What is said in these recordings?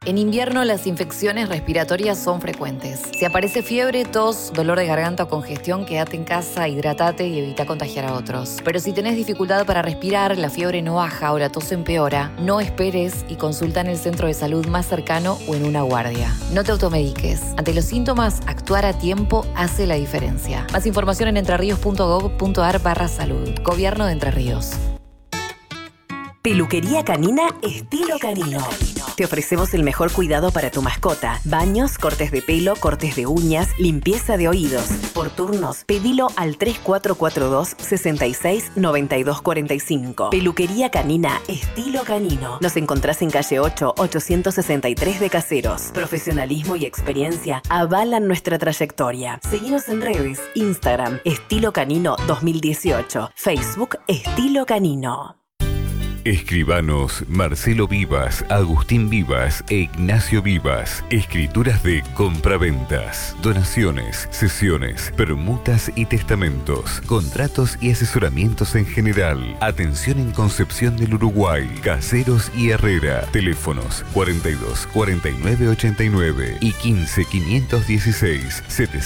En invierno las infecciones respiratorias son frecuentes. Si aparece fiebre, tos, dolor de garganta o congestión, quédate en casa, hidratate y evita contagiar a otros. Pero si tenés dificultad para respirar, la fiebre no baja o la tos empeora, no esperes y consulta en el centro de salud más cercano o en una guardia. No te automediques. Ante los síntomas, actuar a tiempo hace la diferencia. Más información en entrerios.gov.ar/salud. Gobierno de Entre Ríos. Peluquería canina estilo canino. Te ofrecemos el mejor cuidado para tu mascota. Baños, cortes de pelo, cortes de uñas, limpieza de oídos. Por turnos, pedilo al 3442 66 92 45. Peluquería canina estilo canino. Nos encontrás en calle 8, 863 de Caseros. Profesionalismo y experiencia avalan nuestra trayectoria. Seguinos en redes, Instagram, Estilo Canino 2018, Facebook, Estilo Canino. Escribanos Marcelo Vivas, Agustín Vivas e Ignacio Vivas. Escrituras de compraventas, donaciones, cesiones, permutas y testamentos, contratos y asesoramientos en general. Atención en Concepción del Uruguay, Caseros y Herrera. Teléfonos 42 49 89 y 15 516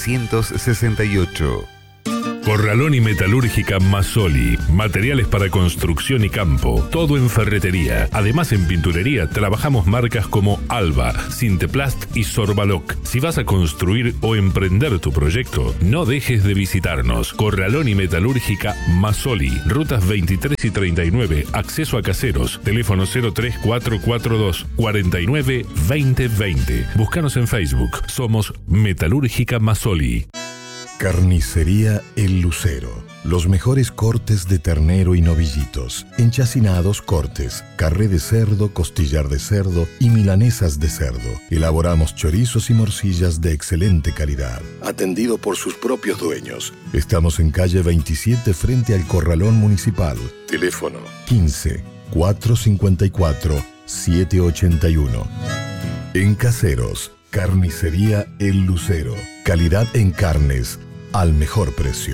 768. Corralón y Metalúrgica Masoli. Materiales para construcción y campo. Todo en ferretería. Además, en pinturería trabajamos marcas como Alba, Sinteplast y Sorbaloc. Si vas a construir o emprender tu proyecto, no dejes de visitarnos. Corralón y Metalúrgica Masoli. Rutas 23 y 39. Acceso a Caseros. Teléfono 03442 49 2020. Búscanos en Facebook. Somos Metalúrgica Masoli. Carnicería El Lucero. Los mejores cortes de ternero y novillitos, enchacinados cortes, carré de cerdo, costillar de cerdo y milanesas de cerdo. Elaboramos chorizos y morcillas de excelente calidad, atendido por sus propios dueños. Estamos en calle 27 frente al Corralón Municipal. Teléfono 15 454 781. En Caseros, Carnicería El Lucero. Calidad en carnes al mejor precio.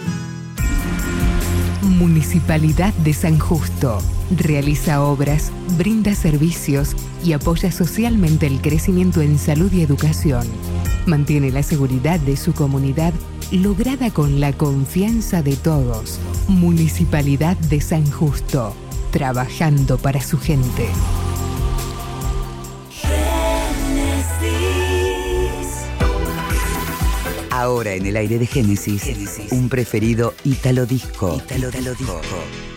Municipalidad de San Justo. Realiza obras, brinda servicios y apoya socialmente el crecimiento en salud y educación. Mantiene la seguridad de su comunidad lograda con la confianza de todos. Municipalidad de San Justo. Trabajando para su gente. Ahora en el aire de Génesis, un preferido Italo Disco. Italo Disco.